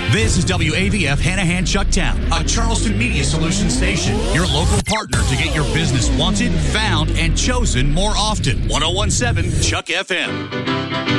This is WAVF Hanahan Chucktown, a Charleston Media Solutions station. Your local partner to get your business wanted, found, and chosen more often. 1017 Chuck FM.